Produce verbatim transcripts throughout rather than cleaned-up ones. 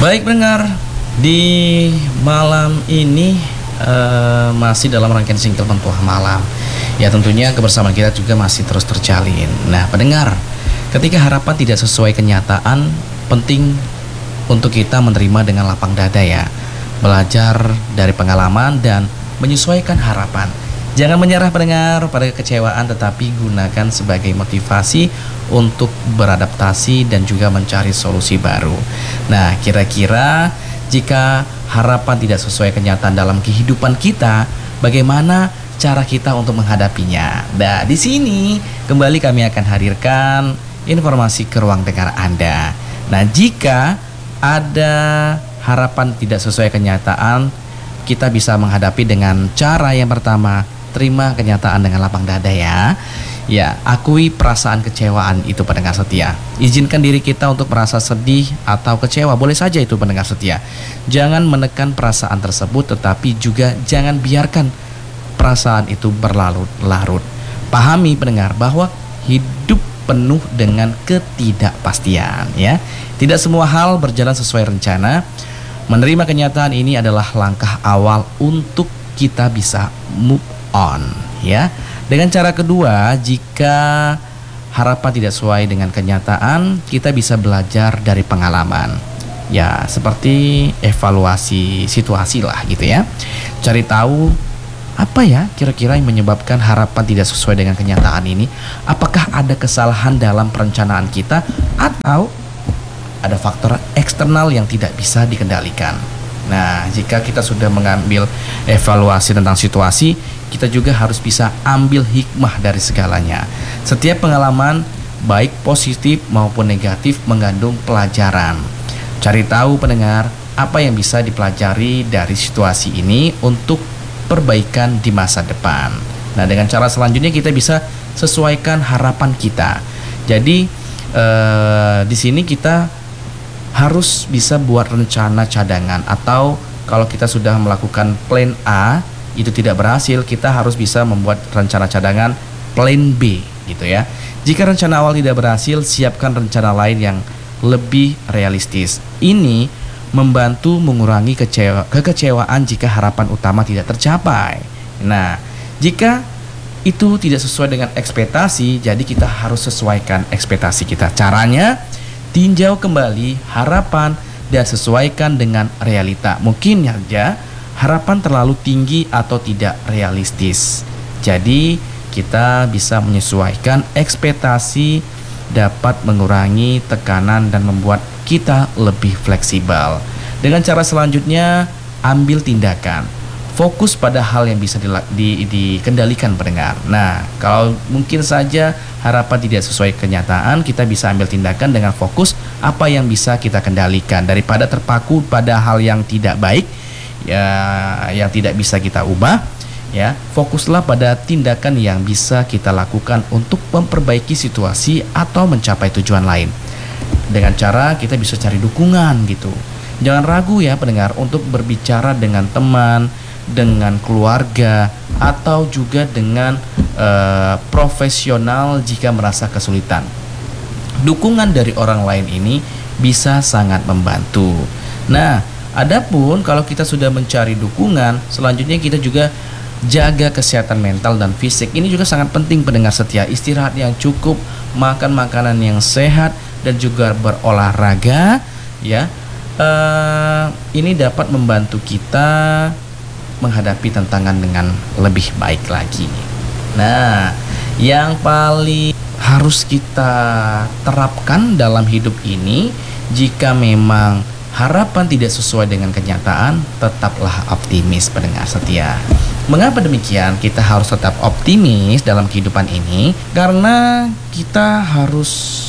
Baik pendengar, di malam ini uh, masih dalam rangkaian single Pentuah Malam. Ya tentunya kebersamaan kita juga masih terus terjalin. Nah pendengar, ketika harapan tidak sesuai kenyataan, penting untuk kita menerima dengan lapang dada ya. Belajar dari pengalaman dan menyesuaikan harapan. Jangan menyerah pendengar pada kekecewaan, tetapi gunakan sebagai motivasi untuk beradaptasi dan juga mencari solusi baru. Nah, kira-kira jika harapan tidak sesuai kenyataan dalam kehidupan kita, bagaimana cara kita untuk menghadapinya? Nah, di sini kembali kami akan hadirkan informasi ke ruang dengar Anda. Nah, jika ada harapan tidak sesuai kenyataan, kita bisa menghadapi dengan cara yang pertama, terima kenyataan dengan lapang dada ya. Ya, akui perasaan kecewaan itu pendengar setia. Izinkan diri kita untuk merasa sedih atau kecewa, boleh saja itu pendengar setia. Jangan menekan perasaan tersebut, tetapi juga jangan biarkan perasaan itu berlarut-larut. Pahami pendengar bahwa hidup penuh dengan ketidakpastian ya. Tidak semua hal berjalan sesuai rencana. Menerima kenyataan ini adalah langkah awal untuk kita bisa move on ya. Dengan cara kedua, jika harapan tidak sesuai dengan kenyataan, kita bisa belajar dari pengalaman. Ya, seperti evaluasi situasi lah gitu ya. Cari tahu apa ya kira-kira yang menyebabkan harapan tidak sesuai dengan kenyataan ini. Apakah ada kesalahan dalam perencanaan kita atau ada faktor eksternal yang tidak bisa dikendalikan. Nah, jika kita sudah mengambil evaluasi tentang situasi, kita juga harus bisa ambil hikmah dari segalanya. Setiap pengalaman, baik positif maupun negatif, mengandung pelajaran. Cari tahu pendengar, apa yang bisa dipelajari dari situasi ini untuk perbaikan di masa depan. Nah, dengan cara selanjutnya kita bisa sesuaikan harapan kita. Jadi, eh, di sini kita harus bisa buat rencana cadangan, atau kalau kita sudah melakukan plan A itu tidak berhasil, kita harus bisa membuat rencana cadangan plan B gitu ya. Jika rencana awal tidak berhasil, siapkan rencana lain yang lebih realistis. Ini membantu mengurangi kecewa, kekecewaan jika harapan utama tidak tercapai. Nah, jika itu tidak sesuai dengan ekspektasi, jadi kita harus sesuaikan ekspektasi kita. Caranya, tinjau kembali harapan dan sesuaikan dengan realita. Mungkin saja harapan terlalu tinggi atau tidak realistis. Jadi kita bisa menyesuaikan ekspektasi, dapat mengurangi tekanan dan membuat kita lebih fleksibel. Dengan cara selanjutnya, ambil tindakan. Fokus pada hal yang bisa di, di, dikendalikan pendengar. Nah, kalau mungkin saja harapan tidak sesuai kenyataan, kita bisa ambil tindakan dengan fokus apa yang bisa kita kendalikan daripada terpaku pada hal yang tidak baik ya, yang tidak bisa kita ubah ya. Fokuslah pada tindakan yang bisa kita lakukan untuk memperbaiki situasi atau mencapai tujuan lain. Dengan cara kita bisa cari dukungan gitu. Jangan ragu ya pendengar untuk berbicara dengan teman, dengan keluarga, atau juga dengan uh, profesional jika merasa kesulitan. Dukungan dari orang lain ini bisa sangat membantu. Nah, adapun kalau kita sudah mencari dukungan, selanjutnya kita juga jaga kesehatan mental dan fisik. Ini juga sangat penting pendengar setia. Istirahat yang cukup, makan makanan yang sehat, dan juga berolahraga ya. Uh, ini dapat membantu kita menghadapi tantangan dengan lebih baik lagi. Nah, yang paling harus kita terapkan dalam hidup ini, jika memang harapan tidak sesuai dengan kenyataan, tetaplah optimis pendengar setia. Mengapa demikian? Kita harus tetap optimis dalam kehidupan ini karena kita harus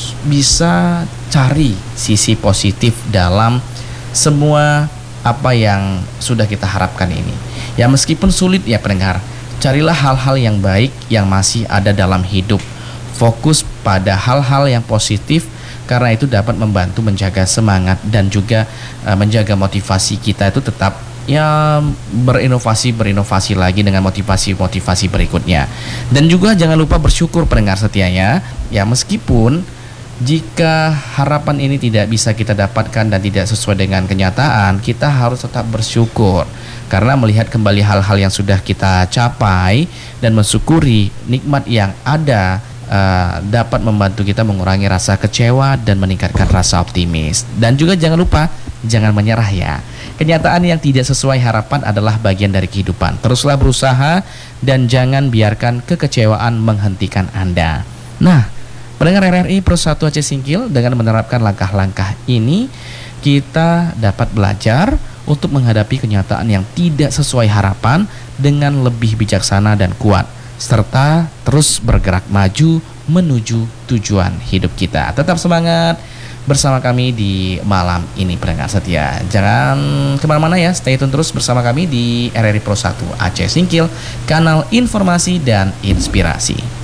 bisa cari sisi positif dalam semua apa yang sudah kita harapkan ini. Ya meskipun sulit ya pendengar, carilah hal-hal yang baik yang masih ada dalam hidup. Fokus pada hal-hal yang positif karena itu dapat membantu menjaga semangat dan juga uh, menjaga motivasi kita itu tetap ya berinovasi berinovasi lagi dengan motivasi-motivasi berikutnya. Dan juga jangan lupa bersyukur pendengar setianya. Ya meskipun Jika harapan ini tidak bisa kita dapatkan dan tidak sesuai dengan kenyataan, kita harus tetap bersyukur. Karena melihat kembali hal-hal yang sudah kita capai dan mensyukuri nikmat yang ada, uh, dapat membantu kita mengurangi rasa kecewa dan meningkatkan rasa optimis. Dan juga jangan lupa, jangan menyerah ya. Kenyataan yang tidak sesuai harapan adalah bagian dari kehidupan. Teruslah berusaha dan jangan biarkan kekecewaan menghentikan Anda. Nah, pendengar R R I Pro satu Aceh Singkil, dengan menerapkan langkah-langkah ini, kita dapat belajar untuk menghadapi kenyataan yang tidak sesuai harapan dengan lebih bijaksana dan kuat, serta terus bergerak maju menuju tujuan hidup kita. Tetap semangat bersama kami di malam ini, pendengar setia. Jangan kemana-mana ya, stay tune terus bersama kami di R R I Pro satu Aceh Singkil, kanal informasi dan inspirasi.